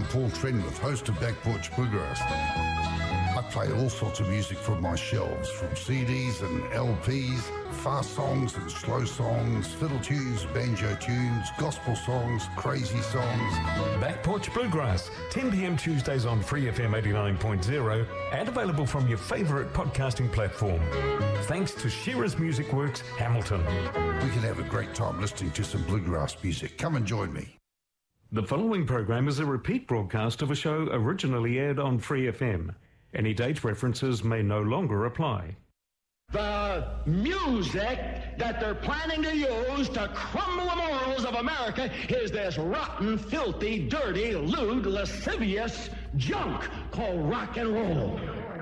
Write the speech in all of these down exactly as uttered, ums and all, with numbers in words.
I'm Paul Trenwith, host of Back Porch Bluegrass. I play all sorts of music from my shelves, from C Ds and L Ps, fast songs and slow songs, fiddle tunes, banjo tunes, gospel songs, crazy songs. Back Porch Bluegrass, ten p.m. Tuesdays on Free F M eighty-nine point zero and available from your favourite podcasting platform. Thanks to Shearer's Music Works, Hamilton. We can have a great time listening to some bluegrass music. Come and join me. The following program is a repeat broadcast of a show originally aired on Free F M. Any date references may no longer apply. The music that they're planning to use to crumble the morals of America is this rotten, filthy, dirty, lewd, lascivious junk called rock and roll.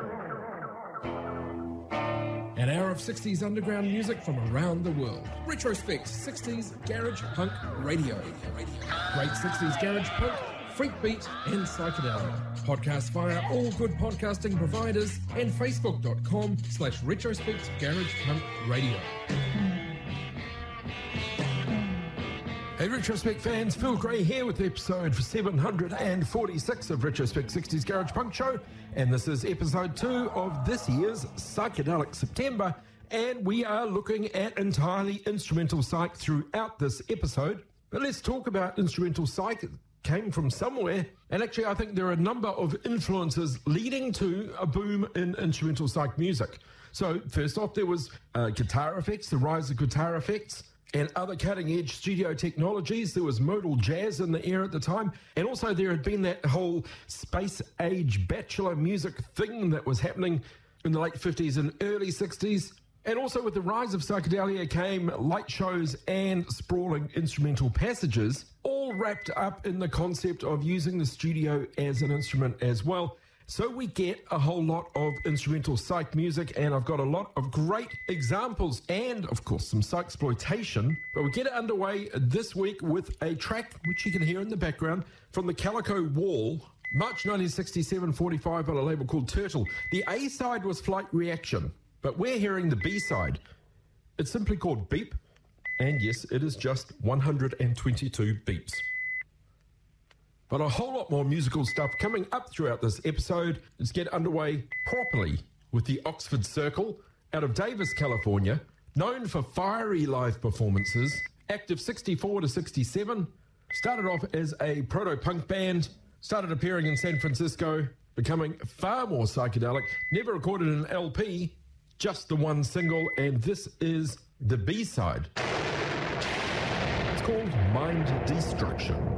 An hour of sixties underground music from around the world. Retrospect sixties Garage Punk Radio. Great sixties Garage Punk, Freak Beat and Psychedelic. Podcast via all good podcasting providers and facebook.com slash retrospect garage punk radio. Hey Retrospect fans, Phil Gray here with episode seven hundred forty-six of Retrospect sixties Garage Punk Show, and this is episode two of this year's Psychedelic September, and we are looking at entirely instrumental psych throughout this episode. But let's talk about instrumental psych. It came from somewhere, and actually I think there are a number of influences leading to a boom in instrumental psych music. So first off, there was uh, guitar effects, the rise of guitar effects, and other cutting-edge studio technologies. There was modal jazz in the air at the time, and also there had been that whole space-age bachelor music thing that was happening in the late fifties and early sixties. And also with the rise of psychedelia came light shows and sprawling instrumental passages, all wrapped up in the concept of using the studio as an instrument as well. So we get a whole lot of instrumental psych music, and I've got a lot of great examples and, of course, some psychsploitation. But we get it underway this week with a track, which you can hear in the background, from the Calico Wall, March nineteen sixty-seven forty-five, on a label called Turtle. The A-side was Flight Reaction, but we're hearing the B-side. It's simply called Beep, and yes, it is just one hundred twenty-two beeps. But a whole lot more musical stuff coming up throughout this episode. Let's get underway properly with the Oxford Circle out of Davis, California, known for fiery live performances, active sixty-four to sixty-seven, started off as a proto-punk band, started appearing in San Francisco, becoming far more psychedelic, never recorded an L P, just the one single, and this is the B-side. It's called Mind Destruction.